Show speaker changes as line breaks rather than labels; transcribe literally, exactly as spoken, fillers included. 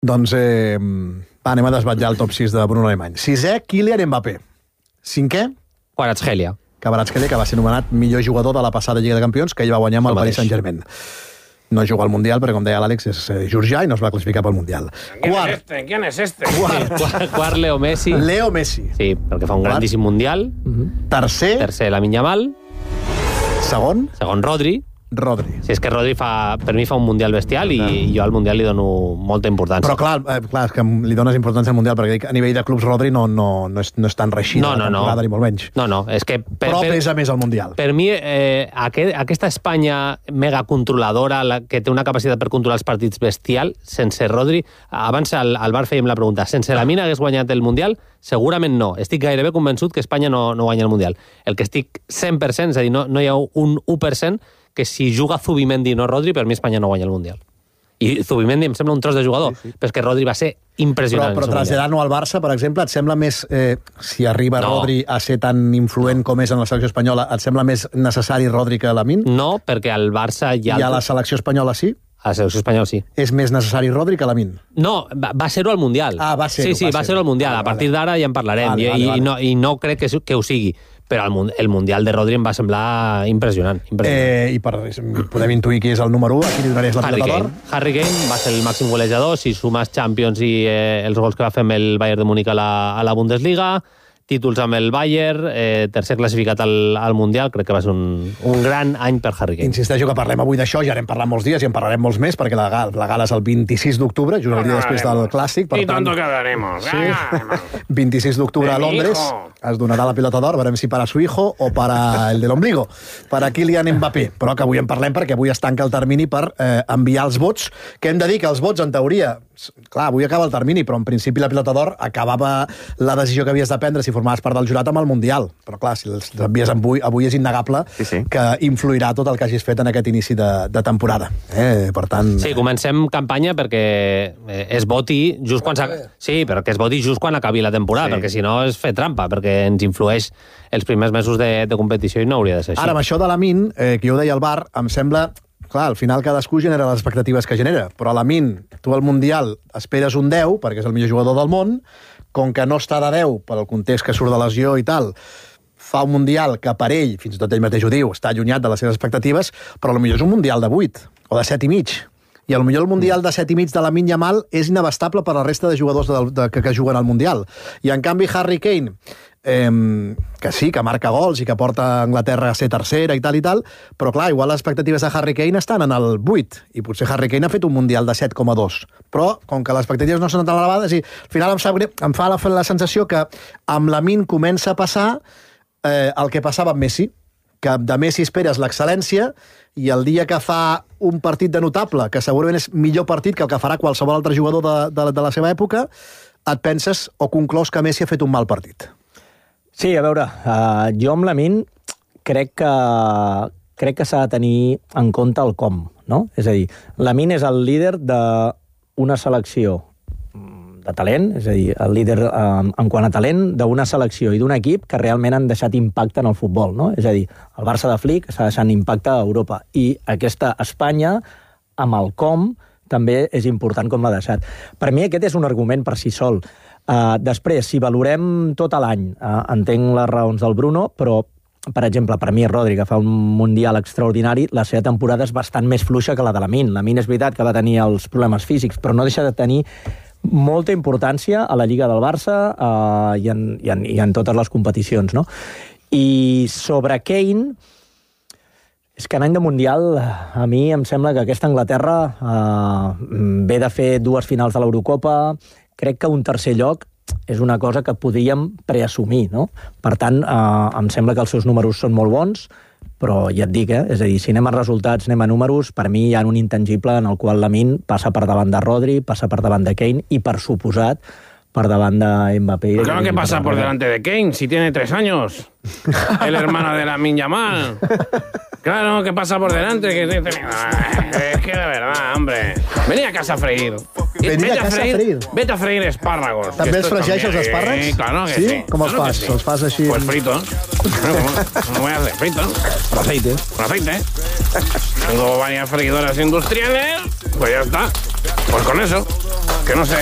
Doncs eh, va, anem a desvetllar el top sis de Bruno Alemany. Sisè, Kylian Mbappé. Cinquè,
Kvaratskhelia.
Kvaratskhelia, que va ser nomenat millor jugador de la passada Lliga de Campions, que ell va guanyar amb el Paris Saint-Germain. No juga al Mundial, però com deia l'Àlex, és georgià i no es va classificar pel Mundial.
¿Quién es este? ¿Quién es este?
Quart.
Quart, quart Leo Messi.
Leo Messi.
Sí, perquè fa un
Quart.
grandíssim Mundial.
Tercer,
Tercer, Lamine Yamal.
segon,
Segon, Rodri.
Rodri.
Si és que Rodri fa, per mi fa un Mundial bestial i, i jo al Mundial li dono molta importància.
Però clar, eh, clar, és que li dones importància al Mundial, perquè dic, a nivell de clubs Rodri no, no, no, és, no és tan reixida
No, no,
la temporada,
no.
ni molt menys.
No, no, és que... Per,
Però
per,
pesa més al Mundial.
Per mi, eh, aquest, aquesta Espanya mega controladora, la, que té una capacitat per controlar els partits bestial, sense Rodri... Abans al, al bar fèiem la pregunta, sense Lamine hagués guanyat el Mundial? Segurament no. Estic gairebé convençut que Espanya no, no guanya el Mundial. El que estic cent per cent, és a dir, no, no hi ha un u per cent que si juga Zubimendi i no Rodri, per mi Espanya no guanya el Mundial. I Zubimendi em sembla un tros de jugador, sí, sí. Però és que Rodri va ser impressionant.
Però, però traslladant-ho al Barça, per exemple, et sembla més, eh, si arriba
no.
Rodri a ser tan influent com és en la selecció espanyola, et sembla més necessari Rodri que Lamine?
No, perquè al Barça hi ha...
I a la selecció espanyola sí?
A la selecció espanyola sí.
És més necessari Rodri que Lamine?
No, va, va ser-ho al Mundial.
Ah, va ser-ho.
Sí, sí, va, va ser-ho al Mundial. Vale, a partir d'ara ja en parlarem.
Vale,
I,
vale,
i,
vale.
no, I no crec que, que ho sigui. Però el, el Mundial de Rodri em va semblar impressionant. impressionant.
Eh, I per, podem intuir qui és el número u, a qui li donaries la
Harry
pilota
Kane.
d'or?
Harry Kane va ser el màxim golejador, si sumes Champions i eh, els gols que va fer amb el Bayern de Múnich a la, a la Bundesliga, títols amb el Bayern, eh, tercer classificat al, al Mundial, crec que va ser un, un gran any per Harry Kane.
Insisteixo que parlem avui d'això, ja n'hem parlat molts dies i en parlarem molts més, perquè la, la gala és el vint-i-sis d'octubre, just el dia després del Clàssic. Per
I
tant,
tanto que daremos.
Sí. vint-i-sis d'octubre a
De mi
Londres
hijo.
es donarà la pilota d'or, veurem si para su hijo o para el del ombligo, para Kylian Mbappé, però que avui en parlem perquè avui es tanca el termini per eh, enviar els vots, que hem de dir que els vots, en teoria, clar, avui acaba el termini, però en principi la pilota d'or acabava la decisió que havies de prendre si formaves part del jurat amb el Mundial, però clar, si els envies avui, avui és innegable
sí, sí.
que influirà tot el que hagis fet en aquest inici de, de temporada. Eh? Per tant...
Sí, comencem campanya perquè eh, es voti just quan... Sí, però que es voti just quan acabi la temporada, sí. Perquè si no és fer trampa, perquè ens influeix els primers mesos de, de competició i no hauria de ser així.
Ara, amb això de Lamine, eh, que jo ho deia al bar, em sembla... Clar, al final cadascú genera les expectatives que genera, però a Lamine, tu al Mundial esperes un deu, perquè és el millor jugador del món, com que no està de deu, per el context que surt de lesió i tal, fa un Mundial que per ell, fins i tot ell mateix ho diu, està allunyat de les seves expectatives, però potser és un Mundial de vuit, o de set i mig. I potser el Mundial de set i mig de Lamine Yamal és inabastable per a la resta de jugadors de, de, que, que juguen al Mundial. I en canvi Harry Kane, eh, que sí, que marca gols i que porta Anglaterra a ser tercera i tal i tal, però clar, igual les expectatives de Harry Kane estan en el vuit, i potser Harry Kane ha fet un Mundial de set coma dos. Però, com que les expectatives no són tan elevades, i al final em, sap, em fa la, la sensació que amb Lamine comença a passar eh, el que passava amb Messi, que de Messi esperes l'excel·lència i el dia que fa un partit de notable, que segurament és millor partit que el que farà qualsevol altre jugador de, de, de la seva època, et penses o conclous que Messi ha fet un mal partit.
Sí, a veure, uh, jo amb Lamine crec que, crec que s'ha de tenir en compte el com, no? És a dir, Lamine és el líder d'una selecció de talent, és a dir, el líder eh, en quant a talent d'una selecció i d'un equip que realment han deixat impacte en el futbol, no? És a dir, el Barça de Flick està deixant impacte a Europa i aquesta Espanya, amb el com, també és important com l'ha deixat. Per mi aquest és un argument per si sol. Uh, després, si valorem tot l'any, uh, entenc les raons del Bruno, però, per exemple, per mi Rodri, que fa un Mundial extraordinari, la seva temporada és bastant més fluixa que la de Lamine. Lamine és veritat que va tenir els problemes físics, però no deixa de tenir molta importància a la Lliga del Barça uh, i, en, i, en, i en totes les competicions, no? I sobre Kane, és que en any de Mundial a mi em sembla que aquesta Anglaterra uh, ve de fer dues finals de l'Eurocopa. Crec que un tercer lloc és una cosa que podíem preassumir, no? Per tant, eh, em sembla que els seus números són molt bons, però ja et dic, eh? És a dir, si anem a resultats, anem a números, per mi hi ha un intangible en el qual Lamine passa per davant de Rodri, passa per davant de Kane i, per suposat, per davant de Mbappé.
Claro que pasa por delante de Kane, si tiene tres años. El hermano de Lamine Yamal. Claro que pasa por delante. Que... Es que de verdad, hombre. Vení a casa a freír.
Vení a casa a freír.
Vete a freír espárragos.
També es fregeix els espàrrecs?
Sí, claro que sí.
sí? Com els
claro
fas?
sí.
Els fas així...
Pues fritos. No voy a hacer fritos.
Con aceite.
Con aceite. Tengo varias freidoras industriales. Pues ya está. Pues con eso. Que no sé